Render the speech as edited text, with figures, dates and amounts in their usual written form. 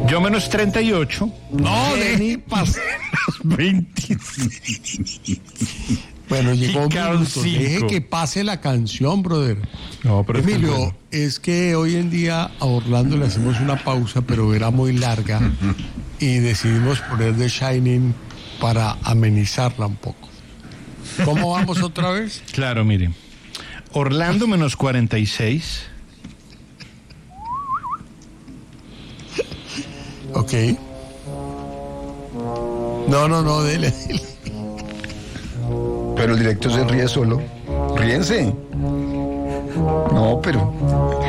Yo menos 38. No, Jenny pasé los 20. Bueno, llegó un Carl minuto. 5. Deje que pase la canción, brother. No, pero Emilio, bueno. es que hoy en día a Orlando le hacemos una pausa, pero era muy larga y decidimos poner The Shining para amenizarla un poco. ¿Cómo vamos otra vez? Claro, mire. Orlando menos 46. Ok. No, dele. Pero el director se ríe solo. Ríense. No, pero